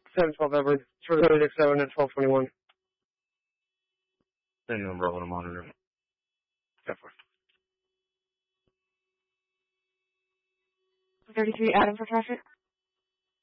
712 Edward, Charlie 37 at 1221. Send number on the monitor. 33 Adam for traffic.